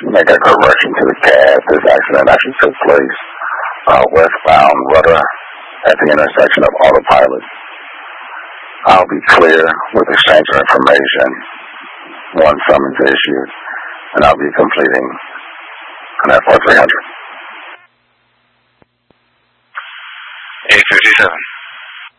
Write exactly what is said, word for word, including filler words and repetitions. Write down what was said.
make a correction to the cab. This accident actually took place uh, westbound rudder at the intersection of Autopilot. I'll be clear with exchange of information once summons is issued, and I'll be completing an F R three hundred. eight fifty-seven.